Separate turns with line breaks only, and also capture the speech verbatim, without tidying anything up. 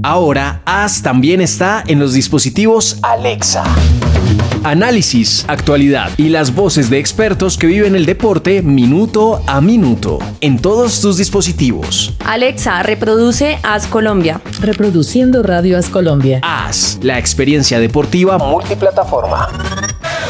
Ahora, As también está en los dispositivos Alexa. Análisis, actualidad y las voces de expertos que viven el deporte minuto a minuto en todos tus dispositivos.
Alexa, reproduce As Colombia.
Reproduciendo Radio As Colombia.
As, la experiencia deportiva multiplataforma.